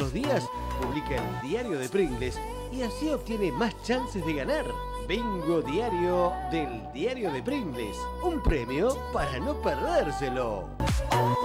los días publica el diario de Pringles y así obtiene más chances de ganar. Bingo diario del diario de Pringles. Un premio para no perdérselo.